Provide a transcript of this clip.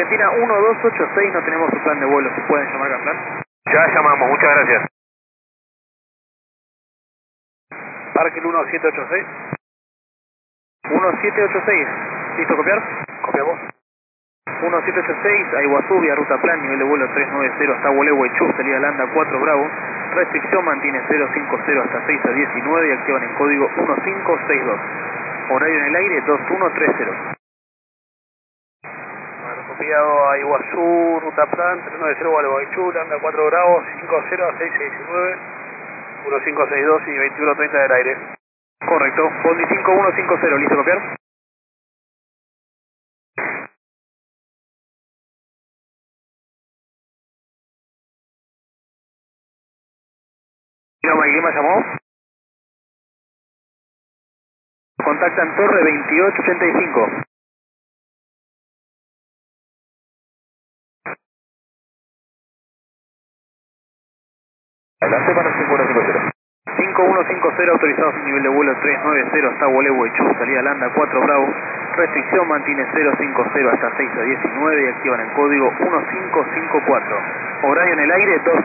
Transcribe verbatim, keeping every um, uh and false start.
Argentina uno dos ocho seis, no tenemos su plan de vuelo, ¿se pueden llamar a plan? Ya llamamos, muchas gracias. Parque uno siete ocho seis. uno siete ocho seis, ¿listo copiar? Copiamos. uno siete ocho seis, a Iguazú, vía ruta plan, nivel de vuelo trescientos noventa hasta Gualeguaychú, salida Landa cuatro Bravo. Restricción mantiene cero cincuenta hasta seis a diecinueve y activan en código uno cinco seis dos. Horario en el aire dos uno tres cero. Bueno, copiado a Iguazú, ruta plan, trescientos noventa, Gualeguaychú, Landa cuatro Bravo, cincuenta a seis a diecinueve, uno cinco seis dos y veintiuno treinta del aire. Correcto, Bondi cinco uno cinco cero, ¿listo copiar? ¿Quién me llamó? Contactan Torre veintiocho ochenta y cinco. Adelante para cinco uno cinco cero. cinco uno cinco cero, autorizados en nivel de vuelo trescientos noventa hasta Gualeguaychú, salida Landa cuatro Bravo. Restricción mantiene cero cincuenta hasta seis a diecinueve y activan el código uno cinco cinco cuatro. Horario en el aire dos